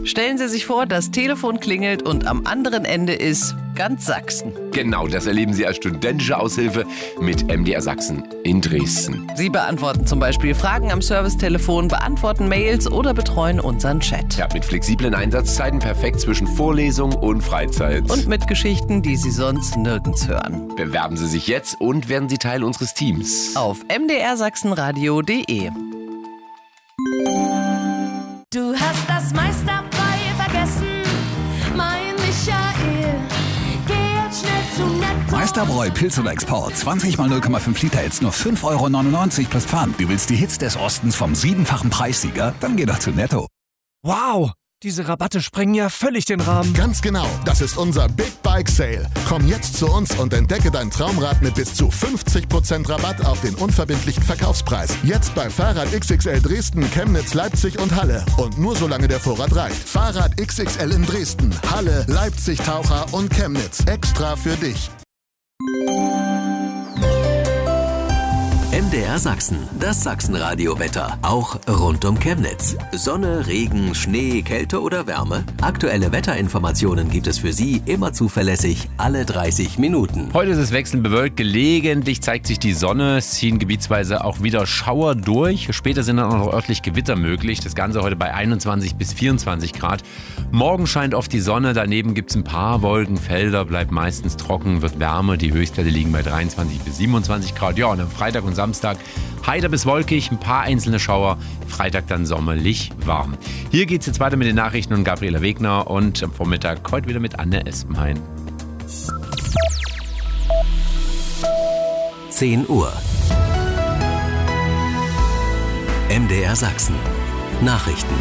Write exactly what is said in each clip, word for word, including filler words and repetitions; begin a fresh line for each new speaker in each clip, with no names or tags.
Stellen Sie sich vor, das Telefon klingelt und am anderen Ende ist ganz Sachsen.
Genau, das erleben Sie als studentische Aushilfe mit M D R Sachsen in Dresden.
Sie beantworten zum Beispiel Fragen am Servicetelefon, beantworten Mails oder betreuen unseren Chat.
Ja, mit flexiblen Einsatzzeiten perfekt zwischen Vorlesung und Freizeit.
Und mit Geschichten, die Sie sonst nirgends hören.
Bewerben Sie sich jetzt und werden Sie Teil unseres Teams.
Auf m d r sachsenradio punkt de.
Du hast das meiste dabei vergessen, mein Michael. Geh jetzt schnell zu Netto.
Meisterbräu Pilz oder Export. zwanzig mal null Komma fünf Liter jetzt nur fünf Euro neunundneunzig plus Pfand. Du willst die Hits des Ostens vom siebenfachen Preissieger? Dann geh doch zu Netto.
Wow, diese Rabatte sprengen ja völlig den Rahmen.
Ganz genau, das ist unser Big Bike Sale. Komm jetzt zu uns und entdecke dein Traumrad mit bis zu fünfzig Prozent Rabatt auf den unverbindlichen Verkaufspreis. Jetzt bei Fahrrad X X L Dresden, Chemnitz, Leipzig und Halle. Und nur solange der Vorrat reicht. Fahrrad X X L in Dresden, Halle, Leipzig, Taucher und Chemnitz. Extra für dich.
M D R Sachsen, das Sachsenradio-Wetter, auch rund um Chemnitz. Sonne, Regen, Schnee, Kälte oder Wärme? Aktuelle Wetterinformationen gibt es für Sie immer zuverlässig, alle dreißig Minuten.
Heute ist es wechselnd bewölkt, gelegentlich zeigt sich die Sonne, es ziehen gebietsweise auch wieder Schauer durch. Später sind dann auch noch örtlich Gewitter möglich, das Ganze heute bei einundzwanzig bis vierundzwanzig Grad. Morgen scheint oft die Sonne, daneben gibt es ein paar Wolkenfelder, bleibt meistens trocken, wird wärmer, die Höchstwerte liegen bei dreiundzwanzig bis siebenundzwanzig Grad. Ja, und am Freitag und Samstag heiter bis wolkig, ein paar einzelne Schauer, Freitag dann sommerlich warm. Hier geht es jetzt weiter mit den Nachrichten und Gabriela Wegner und am Vormittag heute wieder mit Anne Espenhain.
zehn Uhr. M D R Sachsen. Nachrichten.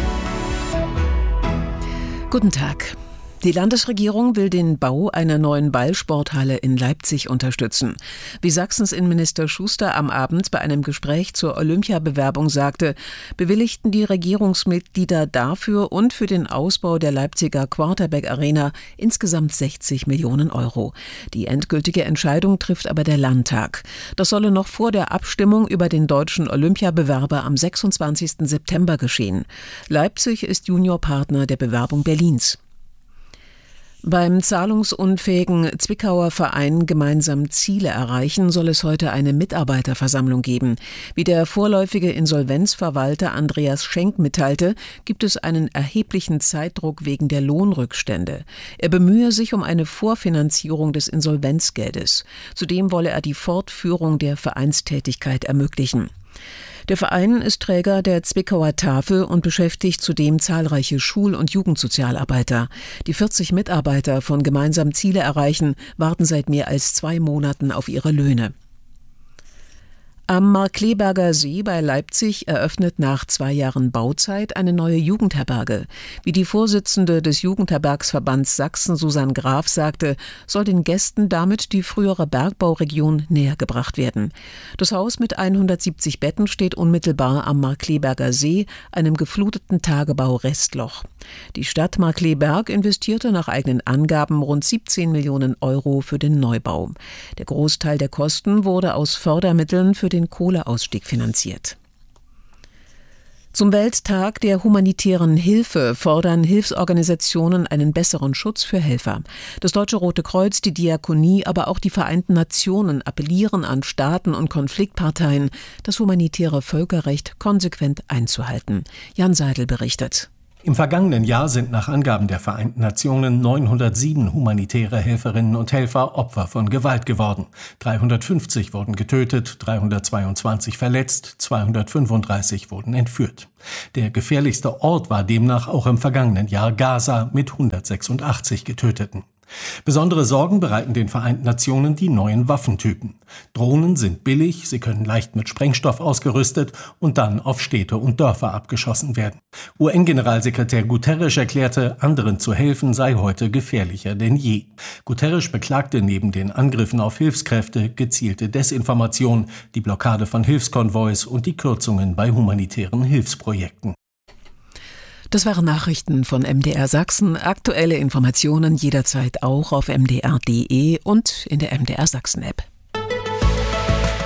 Guten Tag. Die Landesregierung will den Bau einer neuen Ballsporthalle in Leipzig unterstützen. Wie Sachsens Innenminister Schuster am Abend bei einem Gespräch zur Olympiabewerbung sagte, bewilligten die Regierungsmitglieder dafür und für den Ausbau der Leipziger Quarterback Arena insgesamt sechzig Millionen Euro. Die endgültige Entscheidung trifft aber der Landtag. Das solle noch vor der Abstimmung über den deutschen Olympiabewerber am sechsundzwanzigsten September geschehen. Leipzig ist Juniorpartner der Bewerbung Berlins. Beim zahlungsunfähigen Zwickauer Verein Gemeinsam Ziele erreichen soll es heute eine Mitarbeiterversammlung geben. Wie der vorläufige Insolvenzverwalter Andreas Schenk mitteilte, gibt es einen erheblichen Zeitdruck wegen der Lohnrückstände. Er bemühe sich um eine Vorfinanzierung des Insolvenzgeldes. Zudem wolle er die Fortführung der Vereinstätigkeit ermöglichen. Der Verein ist Träger der Zwickauer Tafel und beschäftigt zudem zahlreiche Schul- und Jugendsozialarbeiter. Die vierzig Mitarbeiter von Gemeinsam Ziele erreichen warten seit mehr als zwei Monaten auf ihre Löhne. Am Markkleeberger See bei Leipzig eröffnet nach zwei Jahren Bauzeit eine neue Jugendherberge. Wie die Vorsitzende des Jugendherbergsverbands Sachsen, Susanne Graf, sagte, soll den Gästen damit die frühere Bergbauregion näher gebracht werden. Das Haus mit hundertsiebzig Betten steht unmittelbar am Markkleeberger See, einem gefluteten Tagebau-Restloch. Die Stadt Markkleeberg investierte nach eigenen Angaben rund siebzehn Millionen Euro für den Neubau. Der Großteil der Kosten wurde aus Fördermitteln für den Kohleausstieg finanziert. Zum Welttag der humanitären Hilfe fordern Hilfsorganisationen einen besseren Schutz für Helfer. Das Deutsche Rote Kreuz, die Diakonie, aber auch die Vereinten Nationen appellieren an Staaten und Konfliktparteien, das humanitäre Völkerrecht konsequent einzuhalten. Jan Seidel berichtet.
Im vergangenen Jahr sind nach Angaben der Vereinten Nationen neunhundertsieben humanitäre Helferinnen und Helfer Opfer von Gewalt geworden. dreihundertfünfzig wurden getötet, dreihundertzweiundzwanzig verletzt, zweihundertfünfunddreißig wurden entführt. Der gefährlichste Ort war demnach auch im vergangenen Jahr Gaza mit hundertsechsundachtzig Getöteten. Besondere Sorgen bereiten den Vereinten Nationen die neuen Waffentypen. Drohnen sind billig, sie können leicht mit Sprengstoff ausgerüstet und dann auf Städte und Dörfer abgeschossen werden. U N-Generalsekretär Guterres erklärte, anderen zu helfen sei heute gefährlicher denn je. Guterres beklagte neben den Angriffen auf Hilfskräfte gezielte Desinformation, die Blockade von Hilfskonvois und die Kürzungen bei humanitären Hilfsprojekten.
Das waren Nachrichten von M D R Sachsen. Aktuelle Informationen jederzeit auch auf m d r punkt d e und in der M D R Sachsen App.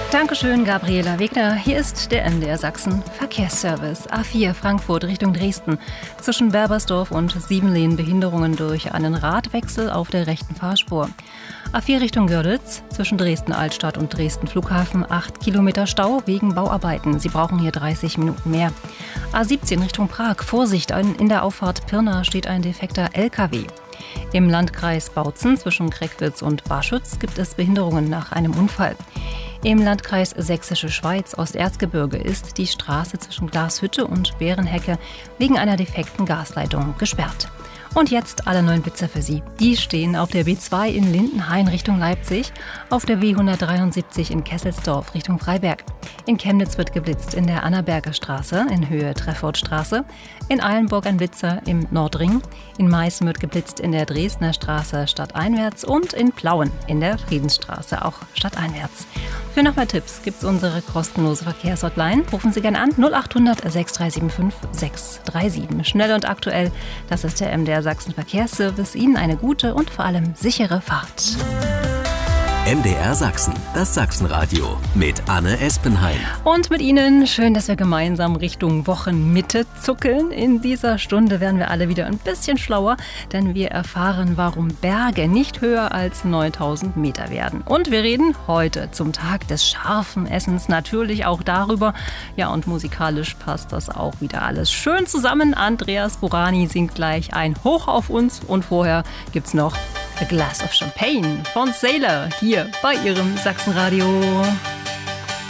Dankeschön, Gabriela Wegner. Hier ist der M D R Sachsen Verkehrsservice. A vier Frankfurt Richtung Dresden. Zwischen Berbersdorf und Siebenlehn Behinderungen durch einen Radwechsel auf der rechten Fahrspur. A vier Richtung Görlitz. Zwischen Dresden Altstadt und Dresden Flughafen acht Kilometer Stau wegen Bauarbeiten. Sie brauchen hier dreißig Minuten mehr. A siebzehn Richtung Prag. Vorsicht, in der Auffahrt Pirna steht ein defekter L K W. Im Landkreis Bautzen zwischen Crackwitz und Barschütz gibt es Behinderungen nach einem Unfall. Im Landkreis Sächsische Schweiz Osterzgebirge ist die Straße zwischen Glashütte und Bärenhecke wegen einer defekten Gasleitung gesperrt. Und jetzt alle neuen Blitzer für Sie. Die stehen auf der B zwei in Lindenhain Richtung Leipzig, auf der W hundertdreiundsiebzig in Kesselsdorf Richtung Freiberg. In Chemnitz wird geblitzt in der Annaberger Straße in Höhe Treffortstraße, in Eilenburg ein Blitzer im Nordring, in Meißen wird geblitzt in der Dresdner Straße stadteinwärts und in Plauen in der Friedensstraße auch stadteinwärts. Für noch mehr Tipps gibt es unsere kostenlose Verkehrshotline. Rufen Sie gerne an null acht hundert sechs drei sieben fünf sechs drei sieben. Schnell und aktuell, das ist der M D R Sachsen Verkehrsservice. Ihnen eine gute und vor allem sichere Fahrt.
M D R Sachsen, das Sachsenradio mit Anne Espenheim.
Und mit Ihnen schön, dass wir gemeinsam Richtung Wochenmitte zuckeln. In dieser Stunde werden wir alle wieder ein bisschen schlauer, denn wir erfahren, warum Berge nicht höher als neuntausend Meter werden. Und wir reden heute zum Tag des scharfen Essens natürlich auch darüber. Ja, und musikalisch passt das auch wieder alles schön zusammen. Andreas Burani singt gleich ein Hoch auf uns und vorher gibt's noch A Glass of Champagne von Sailor hier bei Ihrem Sachsenradio.